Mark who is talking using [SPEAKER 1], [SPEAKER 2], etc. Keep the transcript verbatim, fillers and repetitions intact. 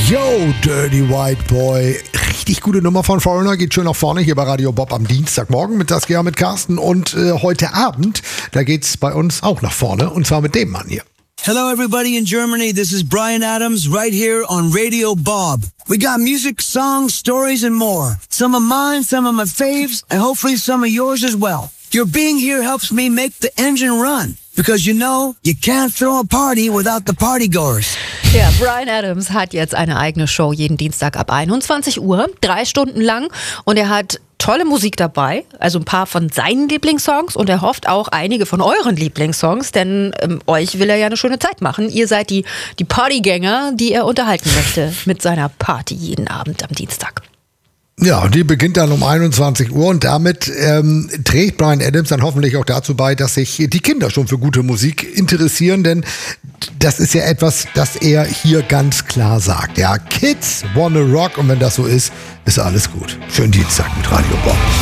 [SPEAKER 1] Yo, Dirty White Boy. Richtig gute Nummer von Foreigner, geht schön nach vorne hier bei Radio Bob am Dienstagmorgen mit Saskia, mit Carsten. Und äh, heute Abend, da geht's bei uns auch nach vorne, und zwar mit dem Mann hier.
[SPEAKER 2] Hello everybody in Germany, this is Brian Adams right here on Radio Bob. We got music, songs, stories and more. Some of mine, some of my faves, and hopefully some of yours as well. Your being here helps me make the engine run. Because you know, you can't throw a party without the partygoers.
[SPEAKER 3] Ja, Brian Adams hat jetzt eine eigene Show jeden Dienstag ab einundzwanzig Uhr, drei Stunden lang. Und er hat tolle Musik dabei, also ein paar von seinen Lieblingssongs. Und er hofft auch einige von euren Lieblingssongs, denn ähm, euch will er ja eine schöne Zeit machen. Ihr seid die, die Partygänger, die er unterhalten möchte mit seiner Party jeden Abend am Dienstag.
[SPEAKER 1] Ja, und die beginnt dann um einundzwanzig Uhr und damit ähm, trägt Brian Adams dann hoffentlich auch dazu bei, dass sich die Kinder schon für gute Musik interessieren, denn das ist ja etwas, das er hier ganz klar sagt. Ja, Kids wanna rock, und wenn das so ist, ist alles gut. Schönen Dienstag mit Radio Bob.